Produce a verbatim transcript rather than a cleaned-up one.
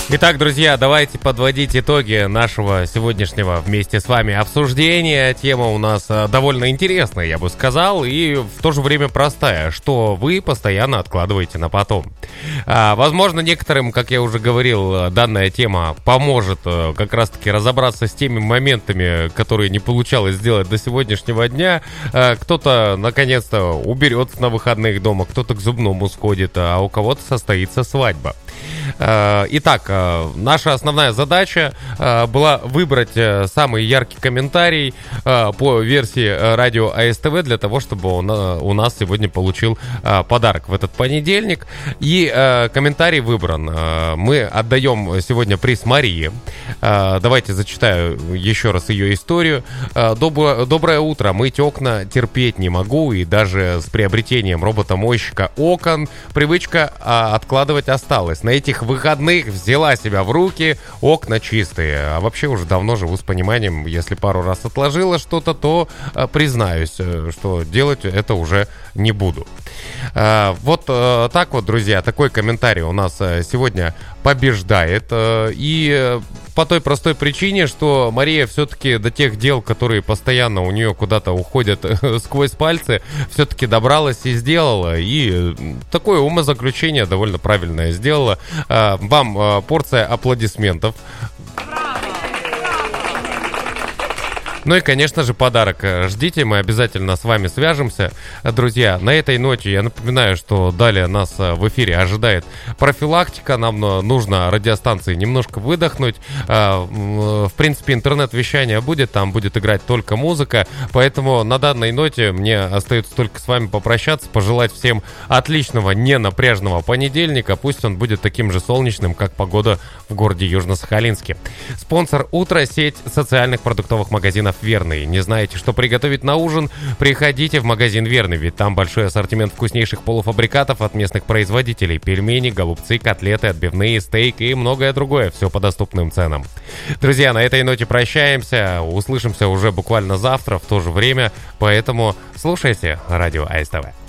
Итак, друзья, давайте подводить итоги нашего сегодняшнего вместе с вами обсуждения. Тема у нас довольно интересная, я бы сказал, и в то же время простая, что вы постоянно откладываете на потом. А, возможно, некоторым, как я уже говорил, данная тема поможет как раз-таки разобраться с теми моментами, которые не получалось сделать до сегодняшнего дня. А, кто-то, наконец-то, уберется на выходных дома, кто-то к зубному сходит, а у кого-то состоится свадьба. Итак, наша основная задача была выбрать самый яркий комментарий по версии радио АСТВ для того, чтобы он у нас сегодня получил подарок в этот понедельник. И комментарий выбран. Мы отдаем сегодня приз Марии. Давайте зачитаю еще раз ее историю. Доброе утро. Мыть окна терпеть не могу, и даже с приобретением робота-мойщика окон привычка откладывать осталась. На этих выходных взяла себя в руки, окна чистые. А вообще уже давно живу с пониманием, если пару раз отложила что-то, то а, признаюсь, что делать это уже не буду. А, вот а, так вот, друзья, такой комментарий у нас а, сегодня побеждает. А, и по той простой причине, что Мария все-таки до тех дел, которые постоянно у нее куда-то уходят сквозь пальцы, все-таки добралась и сделала. И такое умозаключение довольно правильное сделала. Вам порция аплодисментов. Ну и, конечно же, подарок ждите, мы обязательно с вами свяжемся. Друзья, на этой ноте я напоминаю, что далее нас в эфире ожидает профилактика. Нам нужно радиостанции немножко выдохнуть. В принципе, интернет-вещание будет, там будет играть только музыка. Поэтому на данной ноте мне остается только с вами попрощаться, пожелать всем отличного, ненапряжного понедельника. Пусть он будет таким же солнечным, как погода в городе Южно-Сахалинске. Спонсор утра — сеть социальных продуктовых магазинов «Верный». Не знаете, что приготовить на ужин? Приходите в магазин «Верный», ведь там большой ассортимент вкуснейших полуфабрикатов от местных производителей. Пельмени, голубцы, котлеты, отбивные, стейк и многое другое. Все по доступным ценам. Друзья, на этой ноте прощаемся. Услышимся уже буквально завтра в то же время. Поэтому слушайте радио АСТВ.